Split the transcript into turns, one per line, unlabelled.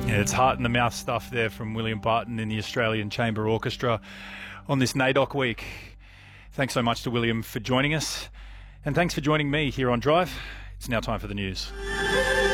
Yeah, it's heart in the mouth stuff there from William Barton in the Australian Chamber Orchestra on this NAIDOC week. Thanks so much to William for joining us, and thanks for joining me here on Drive. It's now time for the news.